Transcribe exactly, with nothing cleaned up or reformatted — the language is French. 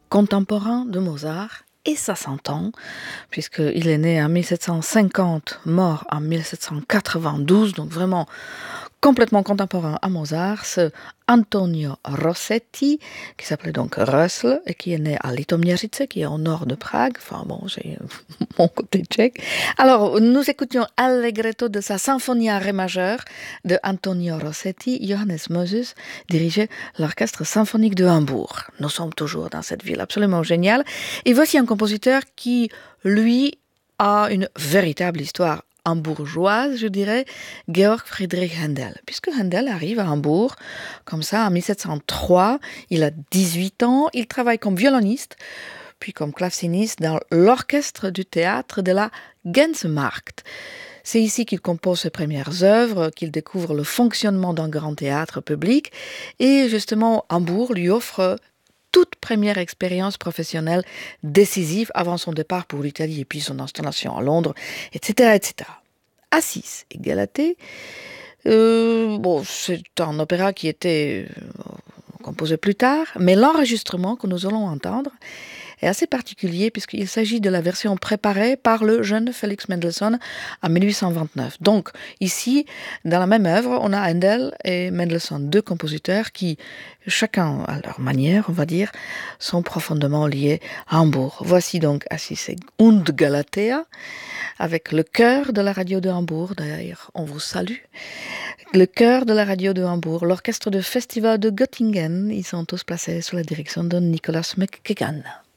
contemporain de Mozart, et ça s'entend, puisqu'il est né en mille sept cent cinquante, mort en mille sept cent quatre-vingt-douze, donc vraiment complètement contemporain à Mozart, ce Antonio Rossetti, qui s'appelait donc Russell, et qui est né à Litoměřice, qui est au nord de Prague. Enfin bon, j'ai mon côté tchèque. Alors, nous écoutions Allegretto de sa Symphonia Ré majeur de Antonio Rossetti. Johannes Moses dirigeait l'orchestre symphonique de Hambourg. Nous sommes toujours dans cette ville absolument géniale. Et voici un compositeur qui, lui, a une véritable histoire hambourgeoise, je dirais, Georg Friedrich Händel. Puisque Händel arrive à Hambourg, comme ça, en mille sept cent trois, il a dix-huit ans, il travaille comme violoniste, puis comme claveciniste dans l'orchestre du théâtre de la Gänsemarkt. C'est ici qu'il compose ses premières œuvres, qu'il découvre le fonctionnement d'un grand théâtre public, et justement, Hambourg lui offre toute première expérience professionnelle décisive avant son départ pour l'Italie et puis son installation à Londres, et cetera, et cetera. Assis et Galatée, euh, bon, c'est un opéra qui était euh, composé plus tard, mais l'enregistrement que nous allons entendre est assez particulier puisqu'il s'agit de la version préparée par le jeune Félix Mendelssohn en mille huit cent vingt-neuf. Donc ici, dans la même œuvre, on a Händel et Mendelssohn, deux compositeurs qui, chacun à leur manière, on va dire, sont profondément liés à Hambourg. Voici donc Assis und Galatea, avec le chœur de la radio de Hambourg. D'ailleurs, on vous salue. Le chœur de la radio de Hambourg, l'orchestre de festival de Göttingen, ils sont tous placés sous la direction de Nicolas McKagan.